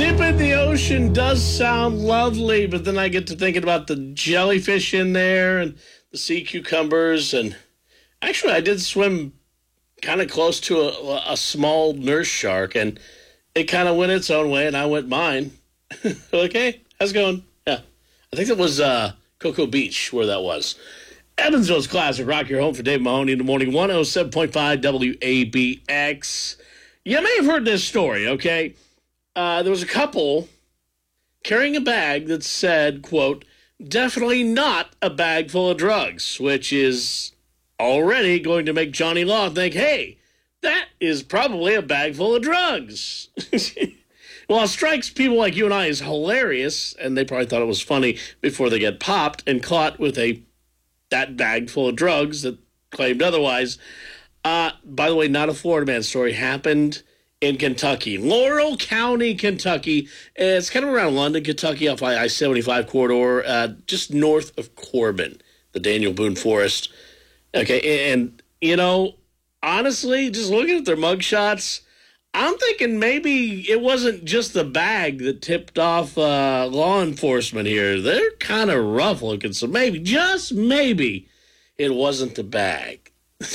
dip in the ocean does sound lovely, but then I get to thinking about the jellyfish in there and the sea cucumbers. And actually, I did swim kind of close to a small nurse shark, and it kind of went its own way, and I went mine. Like, hey, how's it going? Yeah. I think it was Cocoa Beach where that was. Evansville's Classic Rock, your home for Dave Mahoney in the morning, 107.5 WABX. You may have heard this story, okay? There was a couple carrying a bag that said, quote, definitely not a bag full of drugs, which is already going to make Johnny Law think, hey, that is probably a bag full of drugs. Well, it strikes people like you and I as hilarious, and they probably thought it was funny before they get popped and caught with that bag full of drugs that claimed otherwise. By the way, not a Florida man story. Happened in Kentucky. Laurel County, Kentucky. It's kind of around London, Kentucky, off I-75 corridor, just north of Corbin, the Daniel Boone Forest. Okay, and, you know, honestly, just looking at their mugshots, I'm thinking maybe it wasn't just the bag that tipped off law enforcement here. They're kind of rough looking, so maybe, just maybe, it wasn't the bag.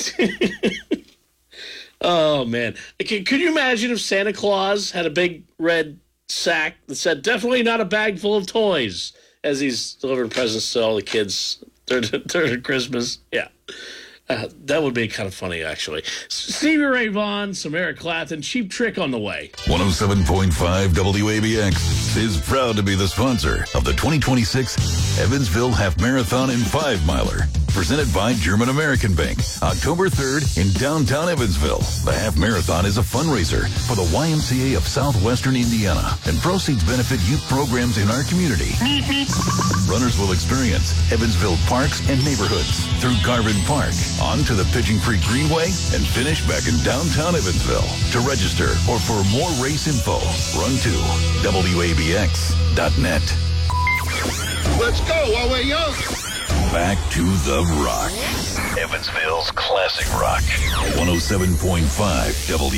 Oh, man. Could you imagine if Santa Claus had a big red sack that said, definitely not a bag full of toys, as he's delivering presents to all the kids during Christmas? Yeah. That would be kind of funny, actually. Stevie Ray Vaughan, some Eric Clapton, Cheap Trick on the way. 107.5 WABX is proud to be the sponsor of the 2026 Evansville Half Marathon and 5-Miler. Presented by German American Bank, October 3rd in downtown Evansville. The Half Marathon is a fundraiser for the YMCA of Southwestern Indiana, and proceeds benefit youth programs in our community. Runners will experience Evansville parks and neighborhoods through Garvin Park, on to the Pigeon Creek Greenway, and finish back in downtown Evansville. To register or for more race info, run to WABX.net. Let's go while we're young. Back to the rock. Evansville's Classic Rock. 107.5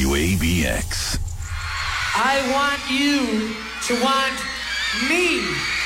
WABX. I want you to want me.